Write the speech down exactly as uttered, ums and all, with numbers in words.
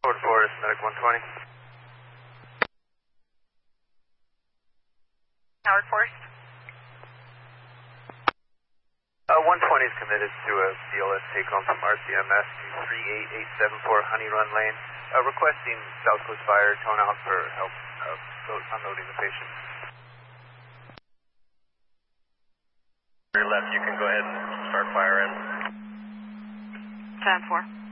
Ford Forest, Medic one twenty. Howard Forest. Uh, one twenty is committed to a C L S take-home from R C M S to three eight eight seven four Honey Run Lane, uh, requesting South Coast Fire tone out for help uh, unloading the patient. Your left, you can go ahead and start firing. ten four.